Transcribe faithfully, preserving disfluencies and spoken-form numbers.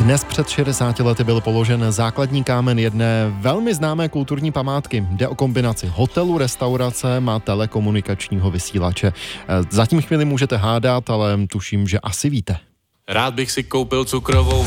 Dnes před šedesáti lety byl položen základní kámen jedné velmi známé kulturní památky. Jde o kombinaci hotelu, restaurace a telekomunikačního vysílače. Zatím chvíli můžete hádat, ale tuším, že asi víte. Rád bych si koupil cukrovou